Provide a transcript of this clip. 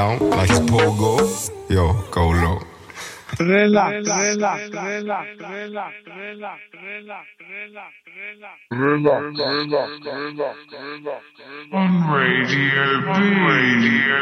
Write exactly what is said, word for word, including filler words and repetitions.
Like it's pogo. Yo, go low. Relax, relax, relax, relax, relax, relax, relax, relax, relax, relax, relax, relax, relax, on Radio B.